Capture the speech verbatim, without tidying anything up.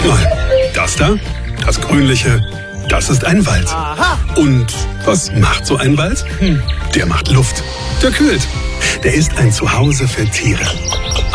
mal. Das da, das Grünliche, das ist ein Wald. Aha. Und was macht so ein Wald? Der macht Luft. Der kühlt. Der ist ein Zuhause für Tiere.